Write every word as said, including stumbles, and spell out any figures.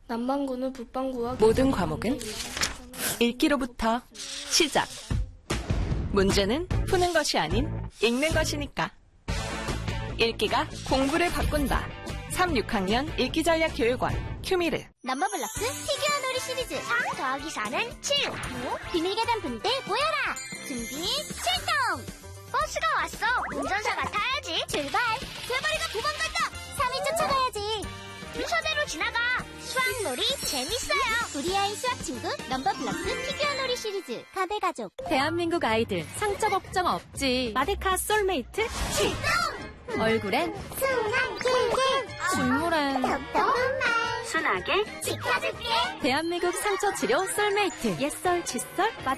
남반구는 북반구와 모든 과목은 읽기로부터 시작. 문제는 푸는 것이 아닌 읽는 것이니까. 읽기가 공부를 바꾼다. 삼, 육 학년 읽기전략교육원 큐미르. 넘버블럭스 피규어 놀이 시리즈 사 더하기 사는 칠. 오, 비밀 계단 분대 모여라. 준비 출동. 버스가 왔어. 운전사가 타야지. 출발. 대머리가 도망간다. 삼 위 쫓아가야지. 순서대로 지나가. 수학놀이 재밌어요. 우리 아이 수학 친구 넘버블럭스 피규어 놀이 시리즈 가베 가족. 대한민국 아이들 상처 걱정 없지. 마데카 솔메이트 출동. 얼굴엔 순한 길길. 눈물엔 톡톡한 말. 순하게 지켜줄게. 대한민국 상처 치료 솔메이트. 옛설 칫솔